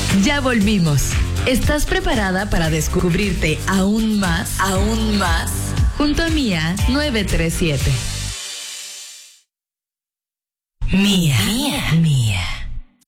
Ya volvimos. ¿Estás preparada para descubrirte aún más? Aún más. Junto a Mía 937. Mía.